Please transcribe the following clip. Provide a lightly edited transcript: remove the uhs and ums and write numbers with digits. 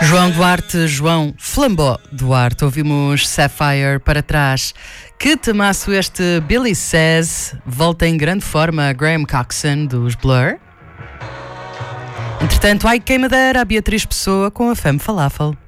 João Duarte, João Flambó Duarte. Ouvimos Sapphire para trás. Que temaço este. Billy Says. Volta em grande forma a Graham Coxon dos Blur. Entretanto, ai queimadeira, a Beatriz Pessoa com a Femme Falafel.